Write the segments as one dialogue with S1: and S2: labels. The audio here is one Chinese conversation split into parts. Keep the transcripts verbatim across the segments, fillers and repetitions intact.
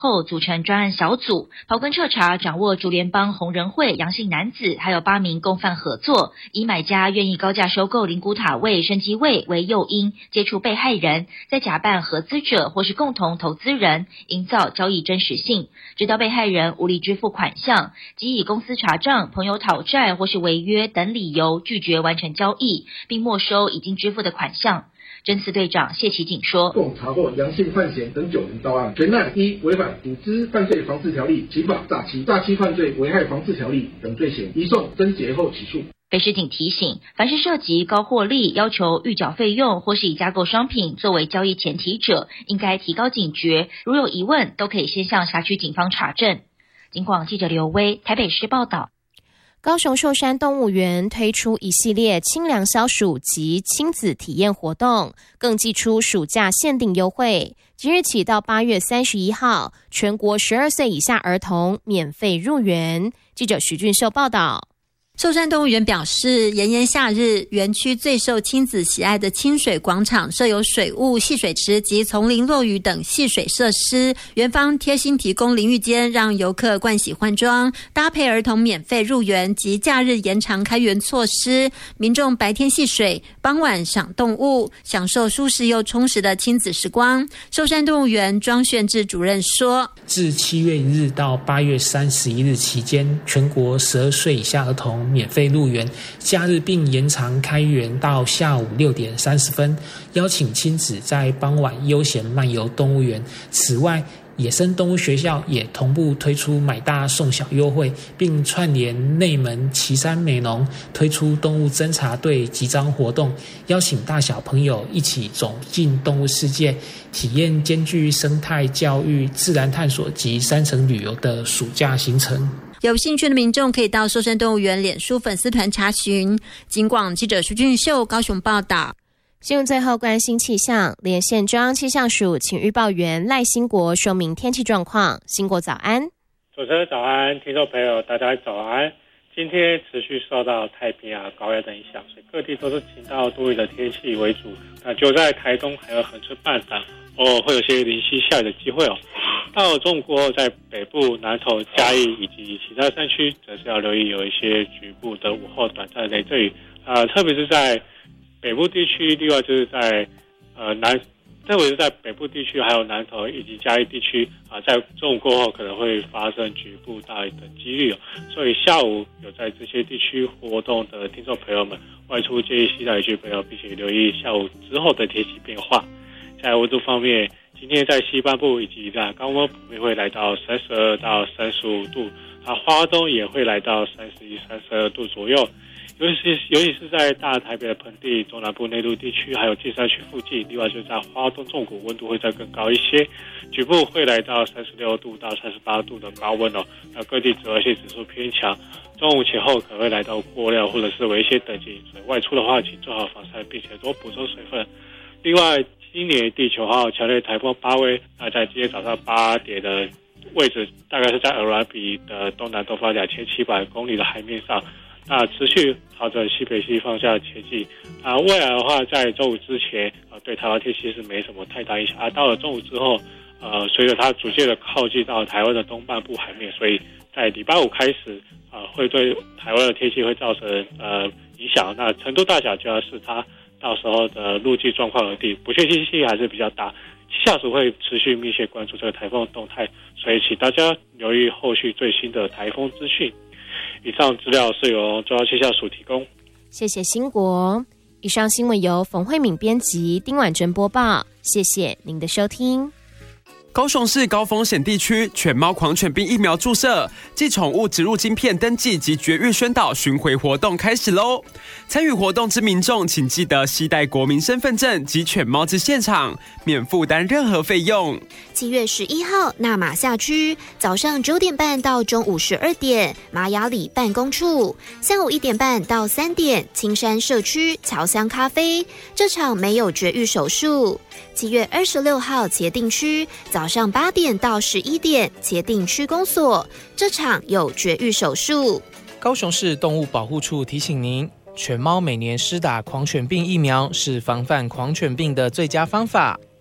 S1: 后组成专案小组，刨根彻查，掌握竹联帮红人会杨姓男子还有八名共犯合作，以买家愿意高价收购灵骨塔位、生机位为诱因，接触被害人，再假扮合资者或是共同投资人，营造交易真实性，直到被害人无力支付款项，即以公司查账、朋友讨债或是违约等理由拒绝完成交易，并没收已经支付的款项。侦四队长谢启景说，
S2: 共查获杨姓范闲等九人到案，全案一违反组织犯罪防治条例、刑法诈欺、诈欺犯罪危害防治条例等罪嫌，移送侦结后起诉。
S1: 北市警提醒，凡是涉及高获利、要求预缴费用或是以加购商品作为交易前提者，应该提高警觉，如有疑问都可以先向辖区警方查证。警广记者刘威台北市报道。
S3: 高雄寿山动物园推出一系列清凉消暑及亲子体验活动，更祭出暑假限定优惠，即日起到八月三十一号，全国十二岁以下儿童免费入园。记者徐俊秀报道。
S4: 寿山动物园表示，炎炎夏日，园区最受亲子喜爱的清水广场设有水雾、戏水池及丛林落雨等戏水设施，园方贴心提供淋浴间，让游客盥洗换装，搭配儿童免费入园及假日延长开园措施，民众白天戏水，傍晚赏动物，享受舒适又充实的亲子时光。寿山动物园庄炫志主任说，
S5: 自七月一日到八月三十一日期间，全国十二岁以下儿童免费入园，假日并延长开园到下午六点三十分，邀请亲子在傍晚悠闲漫游动物园。此外，野生动物学校也同步推出买大送小优惠，并串联内门旗山美浓推出动物侦察队集章活动，邀请大小朋友一起走进动物世界，体验兼具生态教育、自然探索及山城旅游的暑假行程。
S4: 有兴趣的民众可以到寿山动物园脸书粉丝团查询。警广记者徐俊秀高雄报道。
S3: 新闻最后关心气象，连线中央气象署请预报员赖兴国说明天气状况。兴国早安。
S6: 主持人早安，听众朋友大家早安。今天持续受到太平洋高压的影响，所以各地都是晴到多云的天气为主。那就在台东还有恒春半岛偶尔会有些零星下雨的机会哦。到中午过后，在北部、南投、嘉义以及其他山区，则是要留意有一些局部的午后短暂的雷阵雨。呃，特别是在北部地区，另外就是在呃南，特别是在北部地区还有南投以及嘉义地区啊、呃，在中午过后可能会发生局部大雨的几率哦。所以下午有在这些地区活动的听众朋友们，外出建议携带雨具朋友，并且留意下午之后的天气变化。在温度方面，今天在西半部以及在高温普遍会来到三十二到三十五度，啊，花东也会来到三十一、三十二度左右。尤其是尤其是在大台北的盆地、中南部内陆地区，还有金山区附近，另外就是在花东纵谷，温度会再更高一些，局部会来到三十六度到三十八度的高温哦。那各地紫外线指数偏强，中午前后可能会来到过量或者是危险等级，所以外出的话，请做好防晒，并且多补充水分。另外，今年第九号强烈台风巴威，那在今天早上八点的位置，大概是在鹅銮鼻的东南东方两千七百公里的海面上，那持续朝着西北西方向前进。啊，未来的话，在中午之前，呃，对台湾天气是没什么太大影响。啊，到了中午之后，呃，随着它逐渐的靠近到台湾的东半部海面，所以在礼拜五开始，啊、呃，会对台湾的天气会造成呃影响。那程度大小就要视它到时候的陆地状况而定，不确定性还是比较大。气象署会持续密切关注这个台风的动态，所以请大家留意后续最新的台风资讯。以上资料是由中央气象署提供。
S3: 谢谢兴国。以上新闻由冯慧敏编辑，丁婉珍播报。谢谢您的收听。
S7: 高雄市高风险地区犬猫狂犬病疫苗注射暨宠物植入晶片登记及绝育宣导巡回活动开始喽！参与活动之民众，请记得携带国民身份证及犬猫至现场，免负担任何费用。
S8: 七月十一号，纳马夏区早上九点半到中午十二点，玛雅里办公处；下午一点半到三点，青山社区侨香咖啡。这场没有绝育手术。七月二十六号，茄定区早上八点到十一点，茄定区公所，这场有绝育手术。
S9: 高雄市动物保护处提醒您，犬猫每年施打狂犬病疫苗是防范狂犬病的最佳方法。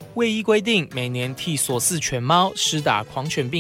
S9: 卫医规定每年替所饲犬猫施打狂犬病